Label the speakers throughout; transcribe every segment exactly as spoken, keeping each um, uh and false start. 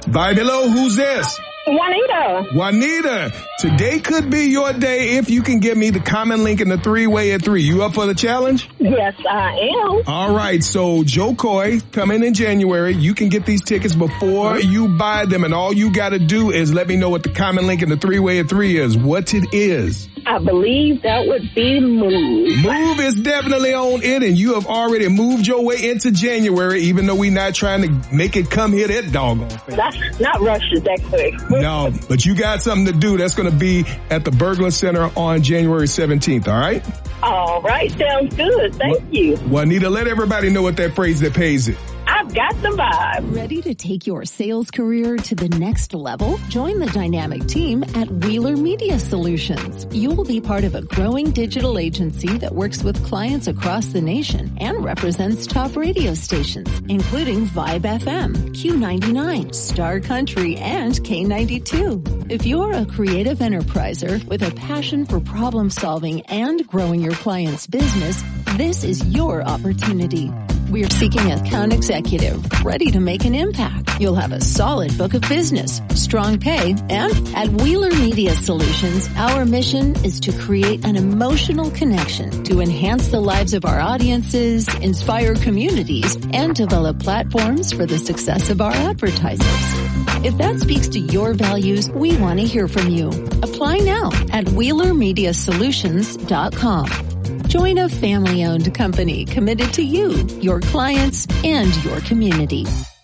Speaker 1: Vibe, hello, who's this?
Speaker 2: Juanita.
Speaker 1: Juanita, today could be your day if you can give me the common link in the three-way at three. You up for the challenge?
Speaker 2: Yes, I am.
Speaker 1: All right, so Joe Coy coming in January. You can get these tickets before you buy them, and all you got to do is let me know what the common link in the three-way at three is, what it is.
Speaker 2: I believe that would be Move.
Speaker 1: Move is definitely on it, and you have already moved your way into January, even though we're not trying to make it come here that doggone thing.
Speaker 2: Not, not rush it that quick.
Speaker 1: No, but you got something to do. That's going to be at the Berglund Center on January seventeenth, all right?
Speaker 2: All right, sounds good. Thank
Speaker 1: well,
Speaker 2: you.
Speaker 1: Juanita, let everybody know what that phrase that pays it.
Speaker 2: I've got the vibe.
Speaker 3: Ready to take your sales career to the next level? Join the dynamic team at Wheeler Media Solutions. You will be part of a growing digital agency that works with clients across the nation and represents top radio stations, including Vibe F M, Q ninety-nine, Star Country, and K ninety-two. If you're a creative enterpriser with a passion for problem solving and growing your client's business, this is your opportunity. We're seeking an account executive ready to make an impact. You'll have a solid book of business, strong pay, and at Wheeler Media Solutions, our mission is to create an emotional connection to enhance the lives of our audiences, inspire communities, and develop platforms for the success of our advertisers. If that speaks to your values, we want to hear from you. Apply now at Wheeler Media Solutions dot com. Join a family-owned company committed to you, your clients, and your community.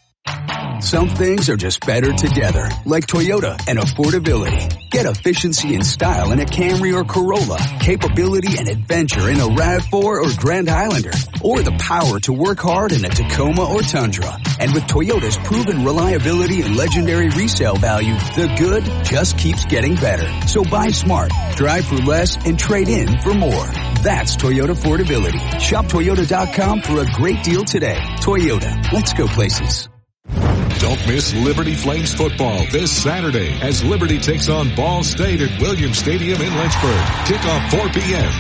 Speaker 4: Some things are just better together, like Toyota and affordability. Get efficiency and style in a Camry or Corolla, capability and adventure in a RAV four or Grand Highlander, or the power to work hard in a Tacoma or Tundra. And with Toyota's proven reliability and legendary resale value, the good just keeps getting better. So buy smart, drive for less, and trade in for more. That's Toyota affordability. Shop Toyota dot com for a great deal today. Toyota, let's go places.
Speaker 5: Don't miss Liberty Flames football this Saturday as Liberty takes on Ball State at Williams Stadium in Lynchburg. Kickoff four p.m.